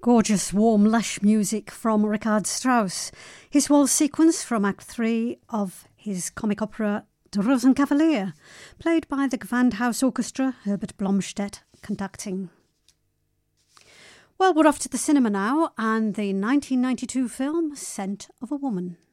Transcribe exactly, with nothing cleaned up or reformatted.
Gorgeous, warm, lush music from Richard Strauss. His waltz sequence from Act three of his comic opera Der Rosenkavalier, played by the Gewandhaus Orchestra, Herbert Blomstedt conducting. Well, we're off to the cinema now, and the nineteen ninety-two film Scent of a Woman.